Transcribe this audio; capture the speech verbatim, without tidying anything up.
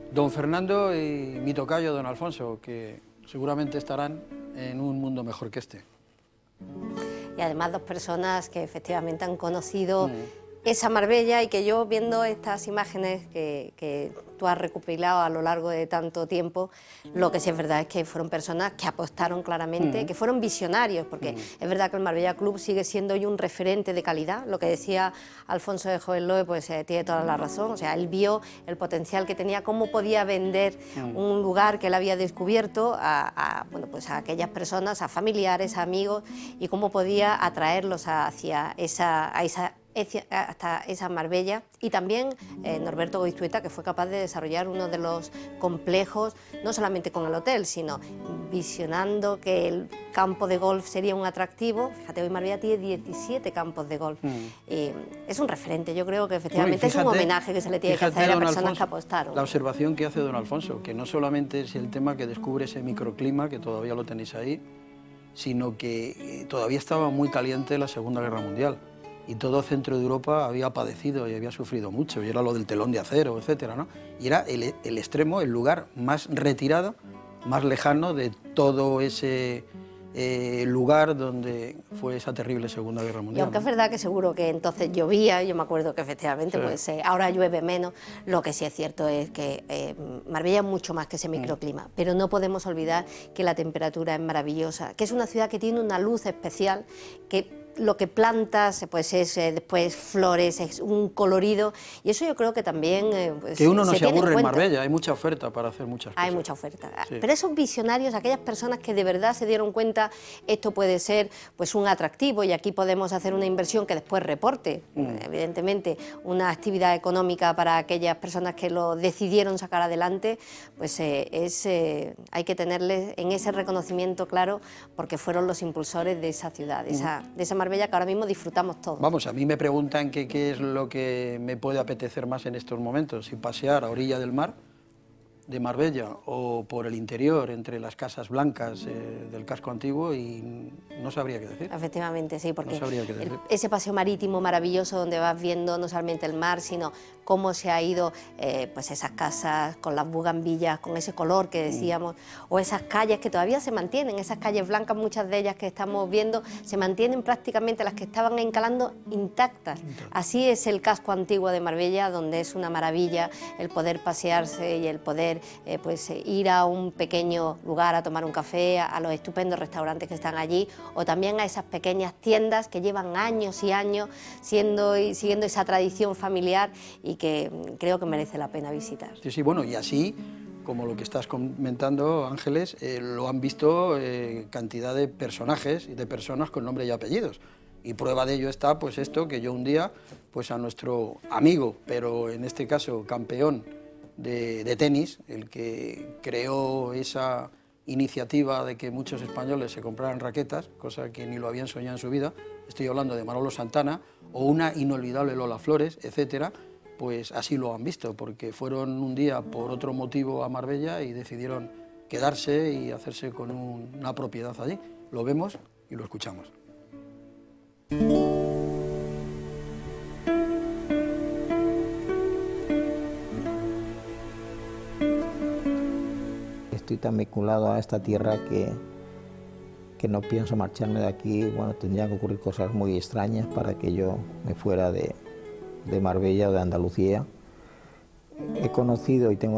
Don Fernando y mi tocayo, don Alfonso, que seguramente estarán en un mundo mejor que este. Y además dos personas que efectivamente han conocido Mm. esa Marbella, y que yo, viendo estas imágenes que, que tú has recopilado a lo largo de tanto tiempo, lo que sí es verdad es que fueron personas que apostaron claramente, Mm. que fueron visionarios, porque Mm. es verdad que el Marbella Club sigue siendo hoy un referente de calidad. Lo que decía Alfonso de Joveloe, pues eh, tiene toda la razón. O sea, él vio el potencial que tenía, cómo podía vender Mm. un lugar que él había descubierto a, a, bueno, pues a aquellas personas, a familiares, a amigos, y cómo podía atraerlos hacia esa, a esa hasta esa Marbella. Y también eh, Norberto Goizueta, que fue capaz de desarrollar uno de los complejos, no solamente con el hotel, sino visionando que el campo de golf sería un atractivo. Fíjate, hoy Marbella tiene diecisiete campos de golf. Mm. Eh, es un referente, yo creo que efectivamente Uy, fíjate, es un homenaje que se le tiene que hacer a personas Alfonso, que apostaron. La observación que hace don Alfonso, que no solamente es el tema que descubre ese microclima, que todavía lo tenéis ahí, sino que todavía estaba muy caliente la Segunda Guerra Mundial. Y todo centro de Europa había padecido y había sufrido mucho, y era lo del telón de acero, etcétera, ¿no? Y era el, el extremo, el lugar más retirado, más lejano de todo ese eh, lugar donde fue esa terrible Segunda Guerra Mundial. Y aunque es verdad que seguro que entonces llovía, yo me acuerdo que efectivamente, sí, pues eh, ahora llueve menos, lo que sí es cierto es que eh, Marbella es mucho más que ese microclima, mm. pero no podemos olvidar que la temperatura es maravillosa, que es una ciudad que tiene una luz especial, que lo que plantas pues es eh, después flores, es un colorido, y eso yo creo que también eh, pues, que uno no se, se aburre en en Marbella, hay mucha oferta para hacer muchas cosas. Hay mucha oferta, sí. Pero esos visionarios, aquellas personas que de verdad se dieron cuenta, esto puede ser pues un atractivo, y aquí podemos hacer una inversión que después reporte, mm. evidentemente, una actividad económica para aquellas personas que lo decidieron sacar adelante, pues eh, es, eh, hay que tenerles en ese reconocimiento claro, porque fueron los impulsores de esa ciudad, de esa, de esa Marbella que ahora mismo disfrutamos todos. Vamos, a mí me preguntan que qué es lo que me puede apetecer más en estos momentos, si pasear a orilla del mar, de Marbella, o por el interior, entre las casas blancas eh, del casco antiguo, y no sabría qué decir. Efectivamente, sí, porque no sabría qué decir. El, ese paseo marítimo maravilloso donde vas viendo no solamente el mar, sino cómo se ha ido eh, pues esas casas con las bugambillas, con ese color que decíamos, mm. o esas calles que todavía se mantienen, esas calles blancas, muchas de ellas que estamos viendo, se mantienen prácticamente, las que estaban encalando, intactas. Intacto. Así es el casco antiguo de Marbella, donde es una maravilla el poder pasearse y el poder Eh, pues, eh, ir a un pequeño lugar a tomar un café, a, a los estupendos restaurantes que están allí, o también a esas pequeñas tiendas que llevan años y años siendo, y siguiendo esa tradición familiar, y que creo que merece la pena visitar. Sí, sí, bueno, y así, como lo que estás comentando, Ángeles, eh, lo han visto eh, cantidad de personajes y de personas con nombre y apellidos. Y prueba de ello está pues esto, que yo un día, pues a nuestro amigo, pero en este caso campeón De, de tenis, el que creó esa iniciativa de que muchos españoles se compraran raquetas, cosa que ni lo habían soñado en su vida, estoy hablando de Manolo Santana, o una inolvidable Lola Flores, etcétera, pues así lo han visto, porque fueron un día por otro motivo a Marbella y decidieron quedarse y hacerse con un, una propiedad allí. Lo vemos y lo escuchamos. Estoy tan vinculado a esta tierra que, que no pienso marcharme de aquí. Bueno, tendrían que ocurrir cosas muy extrañas para que yo me fuera de, de Marbella o de Andalucía. He conocido y tengo